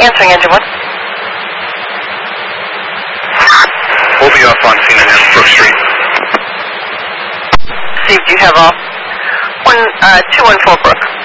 Answering engine 1. We'll be off on scene at Brook Street. Steve, do you have all? 214 Brook.